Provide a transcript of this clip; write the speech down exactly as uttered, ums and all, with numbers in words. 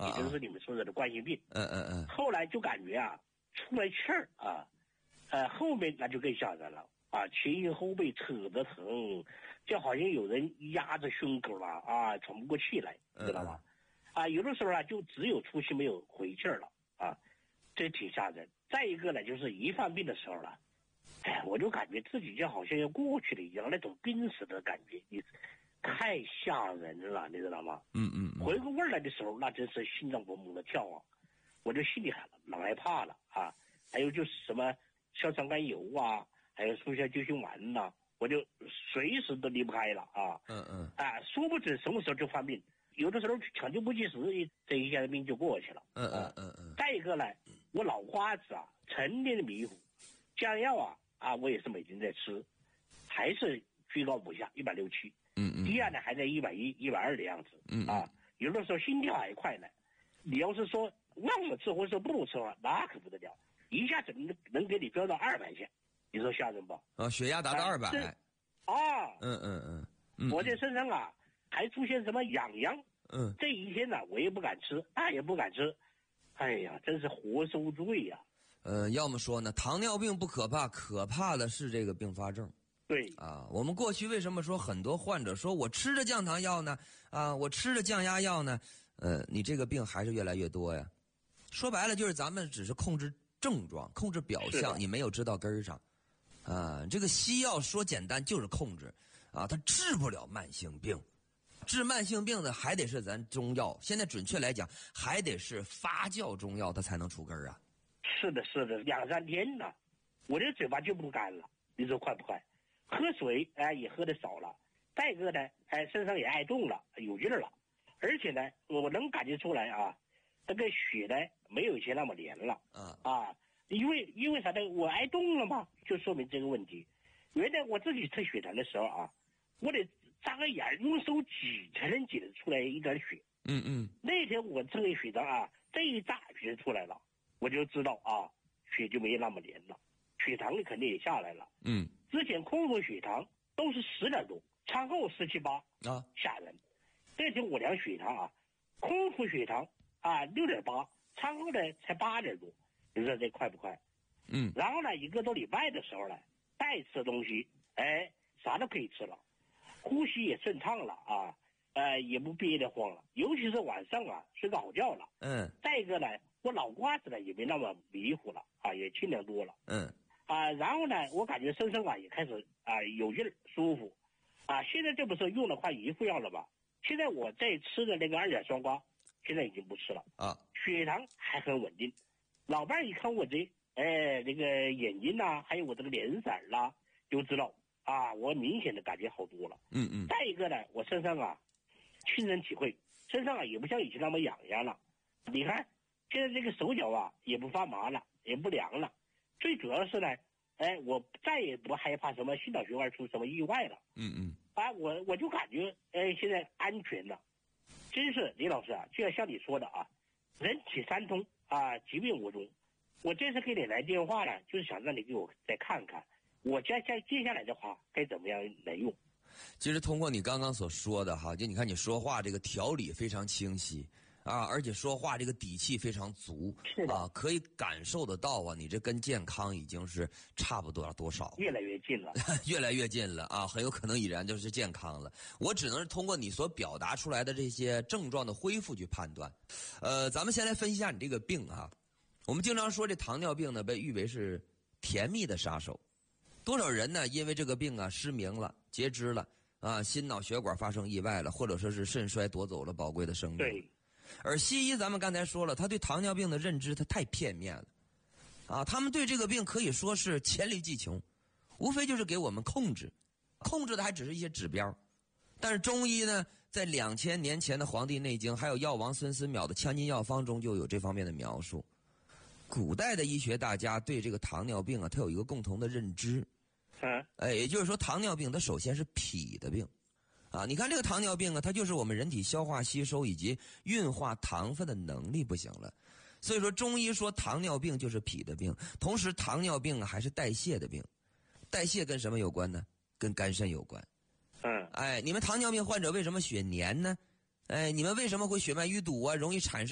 也就是你们说的的冠心病。 嗯嗯嗯。 后来就感觉啊，出来气儿啊，呃，后面那就更吓人了啊，前胸后背扯得疼，就好像有人压着胸口了啊，喘不过气来，知道吧？啊，有的时候啊，就只有出气没有回气儿了啊，这挺吓人。再一个呢，就是一犯病的时候了，哎，我就感觉自己就好像要过去了一样，那种濒死的感觉，你太吓人了，你知道吗？ 嗯嗯。 回过味儿来的时候，那真是心脏猛猛的跳啊，我就心里很老害怕了啊。还有就是什么硝酸甘油啊，还有速效救心丸呐、啊，我就随时都离不开了啊。 嗯嗯。 啊，说不准什么时候就犯病，有的时候抢救不及时，这一下病就过去了。 嗯嗯嗯嗯。 再一个呢，我脑瓜子啊，成天的迷糊，降药啊啊，我也是每天在吃，还是居高不下，一百六七。 嗯嗯。 低压呢还在一百一、一百二的样子。 嗯啊，有的时候心跳还快呢。你要是说让我吃或者说不吃的话，那可不得了，一下子能能给你飙到二百下，你说吓人不？ 啊，血压达到二百。 啊。 嗯嗯嗯。嗯， 我这身上啊还出现什么痒痒。 嗯。 这一天呢、啊，我也不敢吃，那也不敢吃。哎呀，真是活受罪呀、 啊。呃，要么说呢，糖尿病不可怕，可怕的是这个并发症。 对啊，我们过去为什么说很多患者说我吃着降糖药呢？啊，我吃着降压药呢？呃，你这个病还是越来越多呀。说白了就是咱们只是控制症状，控制表象，你没有知道根儿上。啊，这个西药说简单就是控制，啊，它治不了慢性病，治慢性病的还得是咱中药。现在准确来讲，还得是发酵中药，它才能出根儿啊。 是的，是的，两三天了，我的嘴巴就不干了，你说快不快？喝水哎、呃、也喝的少了，再一个呢，哎、呃、身上也爱动了，有劲儿了，而且呢，我能感觉出来啊，这个血呢没有以前那么黏了。 啊啊，因为因为啥呢？我爱动了嘛，就说明这个问题。原来我自己测血糖的时候啊，我得眨个眼用手挤才能挤得出来一点血。 嗯嗯。 那天我测个血糖啊，这一眨血出来了，我就知道啊，血就没那么黏了，血糖肯定也下来了。 嗯。之前空腹血糖都是十点多，餐后十七八啊， 吓人。这天我量血糖啊，空腹血糖啊六点八，餐后呢才八点多，你说这快不快？ 嗯。 然后呢，一个多礼拜的时候呢，再吃东西，哎，啥都可以吃了，呼吸也顺畅了啊，呃，也不憋得慌了，尤其是晚上啊，睡个好觉了。 嗯。 再一个呢，我脑瓜子呢也没那么迷糊了啊，也清凉多了。 嗯。 啊，然后呢，我感觉身上啊也开始啊有劲儿舒服，啊，现在这不是用了快一副药了吧？现在我在吃的那个二甲双胍，现在已经不吃了啊， 血糖还很稳定。老伴儿一看我这，哎，这个眼睛呐、啊，还有我这个脸色啦，就知道啊，我明显的感觉好多了。 嗯嗯。 再一个呢，我身上啊，亲身体会，身上啊也不像以前那么痒痒了。你看，现在这个手脚啊也不发麻了，也不凉了。最主要是呢，哎，我再也不害怕什么心脑血管出什么意外了。 嗯嗯。 啊，我我就感觉，哎，现在安全了。真是李老师啊，就要像你说的啊，人体三通啊，疾病无踪。我这次给你来电话呢，就是想让你给我再看看，我接下接下来的话该怎么样来用。 其实通过你刚刚所说的哈，就你看你说话这个条理非常清晰。啊，而且说话这个底气非常足， 是的啊，可以感受得到啊，你这跟健康已经是差不多了多少， 越来越近了， 越来越近了啊，很有可能已然就是健康了。我只能是通过你所表达出来的这些症状的恢复去判断。呃，咱们先来分析一下你这个病啊。我们经常说这糖尿病呢被誉为是甜蜜的杀手，多少人呢因为这个病啊失明了、截肢了啊，心脑血管发生意外了，或者说是肾衰夺走了宝贵的生命。 对。 而西医咱们刚才说了，他对糖尿病的认知他太片面了，啊，他们对这个病可以说是黔驴技穷，无非就是给我们控制，控制的还只是一些指标。但是中医呢，在两千年前的《黄帝内经》还有药王孙思邈的《强筋药方》中就有这方面的描述。古代的医学大家对这个糖尿病啊，它有一个共同的认知， 嗯， 哎，也就是说糖尿病它首先是脾的病。啊，你看这个糖尿病啊，它就是我们人体消化吸收以及运化糖分的能力不行了，所以说中医说糖尿病就是脾的病，同时糖尿病啊还是代谢的病，代谢跟什么有关呢？跟肝肾有关。 嗯， 哎，你们糖尿病患者为什么血粘呢？哎，你们为什么会血脉淤堵啊，容易产生